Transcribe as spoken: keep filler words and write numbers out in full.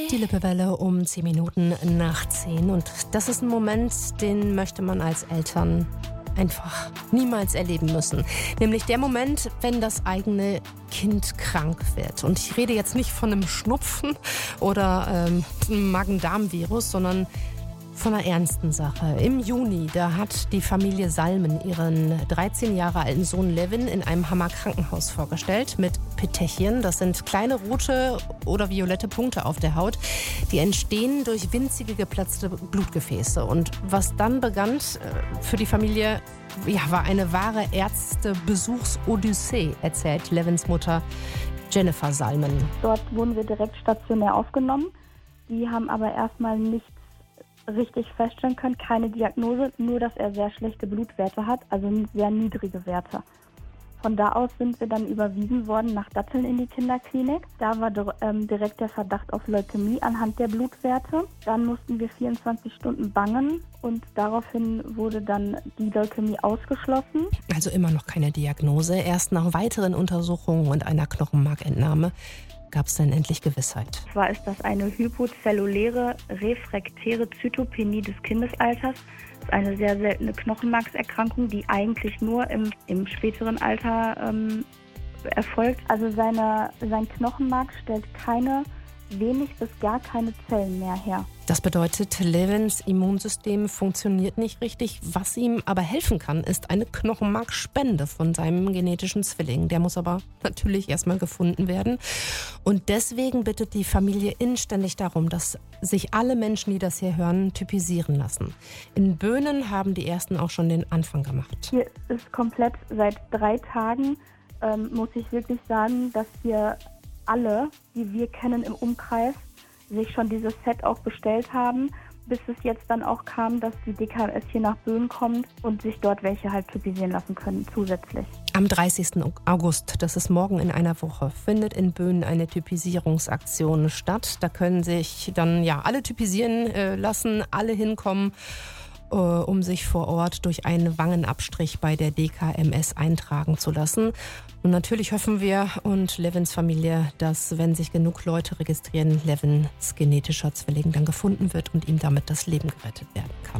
Die Lippewelle um zehn Minuten nach zehn. Und das ist ein Moment, den möchte man als Eltern einfach niemals erleben müssen. Nämlich der Moment, wenn das eigene Kind krank wird. Und ich rede jetzt nicht von einem Schnupfen oder ähm, einem Magen-Darm-Virus, sondern von einer ernsten Sache. Im Juni, da hat die Familie Salmen ihren dreizehn Jahre alten Sohn Levin in einem Hammer Krankenhaus vorgestellt mit Petechien. Das sind kleine rote oder violette Punkte auf der Haut. Die entstehen durch winzige geplatzte Blutgefäße. Und was dann begann für die Familie, ja, war eine wahre Ärztebesuchsodyssee, erzählt Levins Mutter Jennifer Salmen. Dort wurden wir direkt stationär aufgenommen. Die haben aber erstmal nichts richtig feststellen können, keine Diagnose, nur dass er sehr schlechte Blutwerte hat, also sehr niedrige Werte. Von da aus sind wir dann überwiesen worden nach Datteln in die Kinderklinik. Da war ähm, direkt der Verdacht auf Leukämie anhand der Blutwerte. Dann mussten wir vierundzwanzig Stunden bangen und daraufhin wurde dann die Leukämie ausgeschlossen. Also immer noch keine Diagnose. Erst nach weiteren Untersuchungen und einer Knochenmarkentnahme gab es dann endlich Gewissheit. Zwar ist das eine hypozelluläre refraktäre Zytopenie des Kindesalters. Das ist eine sehr seltene Knochenmarkserkrankung, die eigentlich nur im, im späteren Alter ähm, erfolgt. Also seine, sein Knochenmark stellt keine, wenig bis gar keine Zellen mehr her. Das bedeutet, Levins Immunsystem funktioniert nicht richtig. Was ihm aber helfen kann, ist eine Knochenmarkspende von seinem genetischen Zwilling. Der muss aber natürlich erstmal gefunden werden. Und deswegen bittet die Familie inständig darum, dass sich alle Menschen, die das hier hören, typisieren lassen. In Böhnen haben die Ersten auch schon den Anfang gemacht. Hier ist komplett seit drei Tagen, ähm, muss ich wirklich sagen, dass wir alle, die wir kennen im Umkreis, sich schon dieses Set auch bestellt haben, bis es jetzt dann auch kam, dass die D K M S hier nach Böhmen kommt und sich dort welche halt typisieren lassen können zusätzlich. Am dreißigsten August, das ist morgen in einer Woche, findet in Böhmen eine Typisierungsaktion statt. Da können sich dann ja alle typisieren äh, lassen, alle hinkommen, äh, um sich vor Ort durch einen Wangenabstrich bei der D K M S eintragen zu lassen. Und natürlich hoffen wir und Levins Familie, dass, wenn sich genug Leute registrieren, Levins genetischer Zwilling dann gefunden wird und ihm damit das Leben gerettet werden kann.